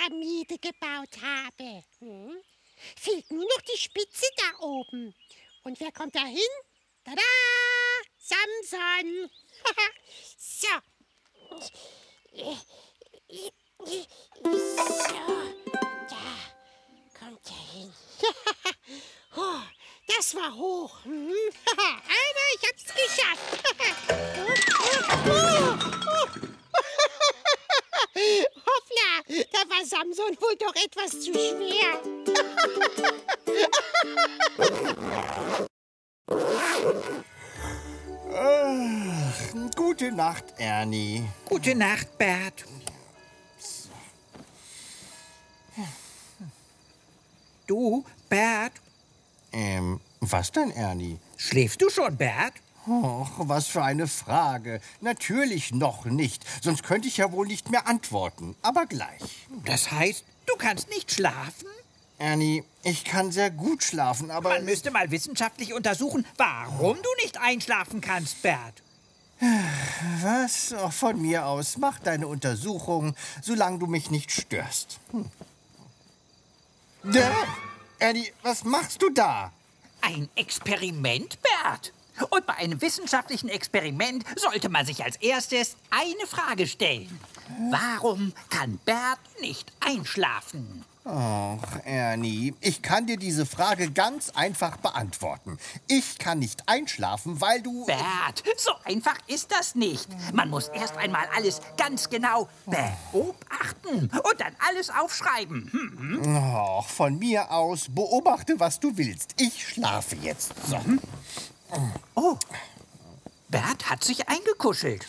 Pyramide gebaut habe. Fehlt nur noch die Spitze da oben. Und wer kommt da hin? Tada! Samson! So. So. Da kommt er hin. Oh, das war hoch. Aber ich hab's geschafft. Hoppla, da war Samson wohl doch etwas zu schwer. Gute Nacht, Ernie. Gute Nacht, Bert. Du, Bert? Was denn, Ernie? Schläfst du schon, Bert? Och, was für eine Frage. Natürlich noch nicht. Sonst könnte ich ja wohl nicht mehr antworten. Aber gleich. Das heißt, du kannst nicht schlafen? Ernie, ich kann sehr gut schlafen, aber... Man müsste mal wissenschaftlich untersuchen, warum du nicht einschlafen kannst, Bert. Was? Auch von mir aus. Mach deine Untersuchung, solange du mich nicht störst. Ernie, was machst du da? Ein Experiment, Bert. Und bei einem wissenschaftlichen Experiment sollte man sich als erstes eine Frage stellen. Warum kann Bert nicht einschlafen? Ach, Ernie, ich kann dir diese Frage ganz einfach beantworten. Ich kann nicht einschlafen, weil du... Bert, so einfach ist das nicht. Man muss erst einmal alles ganz genau beobachten und dann alles aufschreiben. Ach, von mir aus, beobachte, was du willst. Ich schlafe jetzt. So. Oh, Bert hat sich eingekuschelt.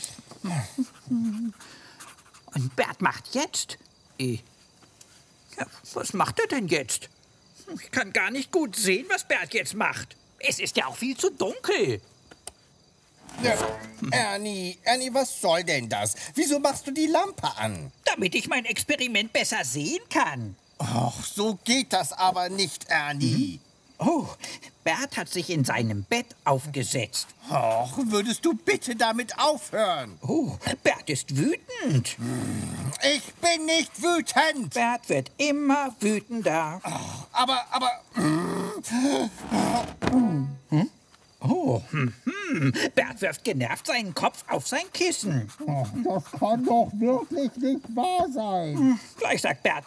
Und Bert macht jetzt... Ja, was macht er denn jetzt? Ich kann gar nicht gut sehen, was Bert jetzt macht. Es ist ja auch viel zu dunkel. Ja, Ernie, was soll denn das? Wieso machst du die Lampe an? Damit ich mein Experiment besser sehen kann. Ach, so geht das aber nicht, Ernie. Oh, Bert hat sich in seinem Bett aufgesetzt. Ach, würdest du bitte damit aufhören? Oh, Bert ist wütend. Ich bin nicht wütend. Bert wird immer wütender. Aber... Oh, Bert wirft genervt seinen Kopf auf sein Kissen. Das kann doch wirklich nicht wahr sein. Gleich sagt Bert